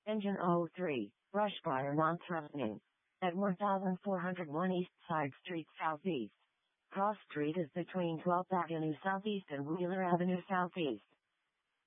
Engine 03, brush fire non-threatening. At 1401 East Side Street Southeast. Cross Street is between 12th Avenue Southeast and Wheeler Avenue Southeast.